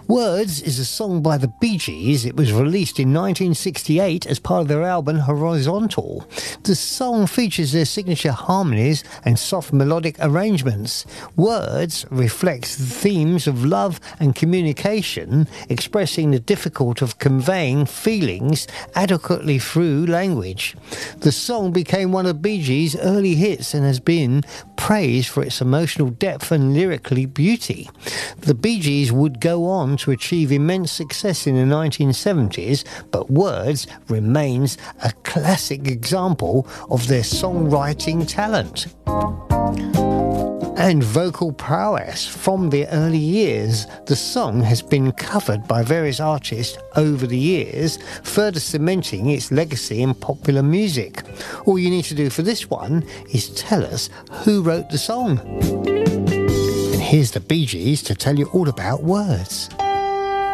Words is a song by the Bee Gees. It was released in 1968 as part of their album Horizontal. The song features their signature harmonies and soft melodic arrangements. Words reflects the themes of love and communication, expressing the difficulty of conveying feelings adequately through language. The song became one of Bee Gees' early hits and has been praised for its emotional depth and lyrically beauty. The Bee Gees would go on to achieve immense success in the 1970s, but Words remains a classic example of their songwriting talent and vocal prowess. From their early years, the song has been covered by various artists over the years, further cementing its legacy in popular music. All you need to do for this one is tell us who wrote the song. And here's the Bee Gees to tell you all about Words.